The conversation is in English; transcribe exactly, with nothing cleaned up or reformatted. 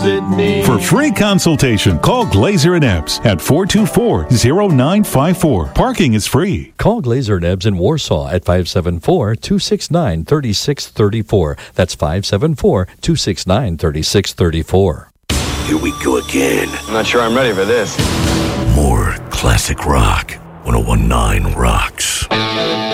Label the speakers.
Speaker 1: it mean?
Speaker 2: For free consultation, call Glazer and Ebbs at four two four, zero nine five four. Parking is free.
Speaker 3: Call Glazer and Ebbs in Warsaw at five seven four, two six nine, three six three four. That's five seven four, two six nine, three six three four.
Speaker 4: Here we go again.
Speaker 5: I'm not sure I'm ready for this.
Speaker 4: More classic rock. one oh one point nine Rocks.